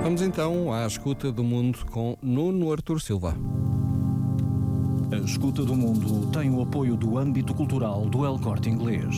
Vamos então à escuta do mundo com Nuno Artur Silva. A escuta do mundo tem o apoio do âmbito cultural do El Corte Inglês.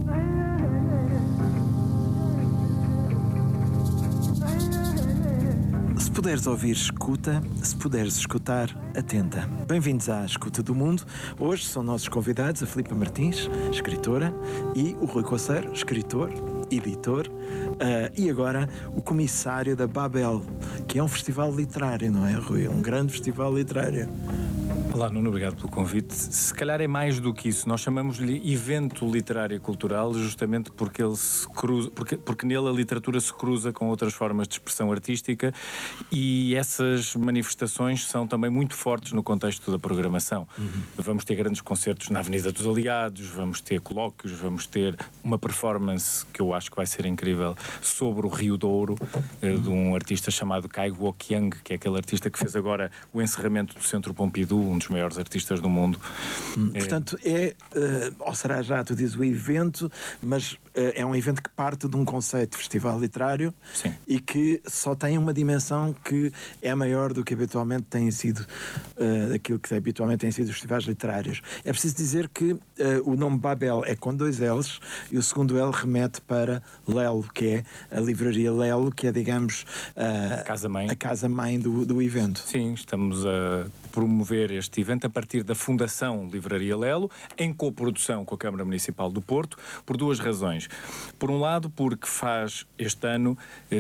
Se puderes ouvir, escuta. Se puderes escutar, atenta. Bem-vindos à Escuta do Mundo. Hoje são nossos convidados a Filipa Martins, escritora, e o Rui Coceiro, escritor, editor, e agora o comissário da Babel, que é um festival literário, não é, Rui? Um grande festival literário. Olá, Nuno, obrigado pelo convite. Se calhar é mais do que isso. Nós chamamos-lhe evento literário e cultural justamente porque ele se cruza, porque nele a literatura se cruza com outras formas de expressão artística e essas manifestações são também muito fortes no contexto da programação. Vamos ter grandes concertos na Avenida dos Aliados, vamos ter colóquios, vamos ter uma performance que eu acho que vai ser incrível sobre o Rio Douro, de um artista chamado Kai Guoqiang, que é aquele artista que fez agora o encerramento do Centro Pompidou, um dos maiores artistas do mundo. Portanto, ou será já, tu dizes o evento, mas é um evento que parte de um conceito de festival literário. Sim. E que só tem uma dimensão que é maior do que habitualmente têm sido, daquilo que habitualmente têm sido os festivais literários. É preciso dizer que o nome Babel é com 2 L's e o segundo L remete para Lelo, que é a livraria Lelo, que é, digamos, a casa-mãe do evento. Sim, estamos a promover este evento a partir da Fundação Livraria Lelo, em coprodução com a Câmara Municipal do Porto, por 2 razões. Por um lado, porque faz este ano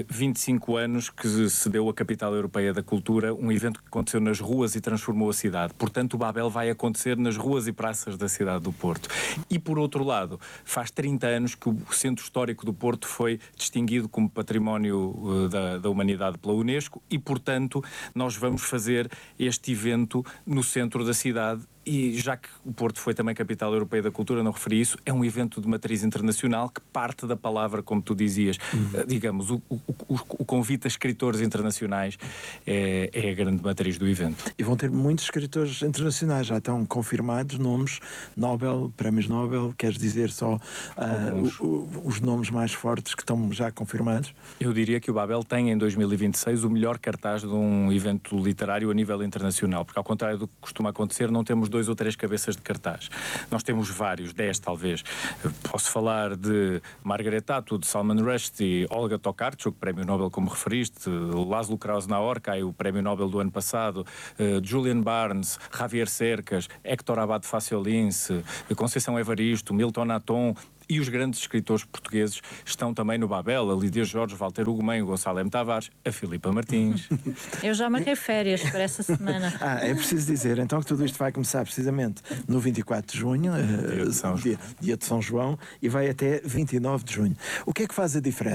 25 anos que se deu a Capital Europeia da Cultura, um evento que aconteceu nas ruas e transformou a cidade. Portanto, o Babel vai acontecer nas ruas e praças da cidade do Porto. E, por outro lado, faz 30 anos que o Centro Histórico do Porto foi distinguido como Património da Humanidade pela Unesco e, portanto, nós vamos fazer este evento no centro da cidade. E já que o Porto foi também Capital Europeia da Cultura, não referi isso, é um evento de matriz internacional que parte da palavra, como tu dizias, digamos, o convite a escritores internacionais é a grande matriz do evento. E vão ter muitos escritores internacionais, já estão confirmados nomes, Nobel, prémios Nobel, queres dizer só os nomes mais fortes que estão já confirmados? Eu diria que o Babel tem em 2026 o melhor cartaz de um evento literário a nível internacional, porque ao contrário do que costuma acontecer, não temos 2 ou 3 cabeças de cartaz. Nós temos vários, 10 talvez. Posso falar de Margaret Atwood, Salman Rushdie, Olga Tokarczuk, prémio Nobel como referiste, Laszlo Krauss-Naorkai, o prémio Nobel do ano passado, Julian Barnes, Javier Cercas, Héctor Abad Faciolince, Conceição Evaristo, Milton Aton. E os grandes escritores portugueses estão também no Babel, a Lídia Jorge, Walter Ugumem, o Gonçalo M. Tavares, a Filipa Martins. Eu já marquei férias para essa semana. É preciso dizer, então, que tudo isto vai começar precisamente no 24 de junho, dia de São João, e vai até 29 de junho. O que é que faz a diferença?